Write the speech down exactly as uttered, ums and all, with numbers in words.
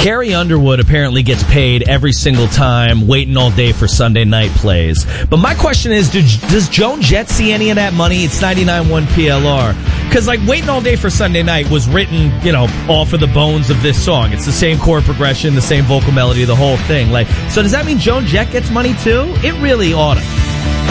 Carrie Underwood apparently gets paid every single time Waiting All Day for Sunday Night plays. But my question is, do, does Joan Jett see any of that money? It's ninety-nine point one P L R. Because, like, Waiting All Day for Sunday Night was written, you know, all for the bones of this song. It's the same chord progression, the same vocal melody, the whole thing. Like, so does that mean Joan Jett gets money, too? It really ought to.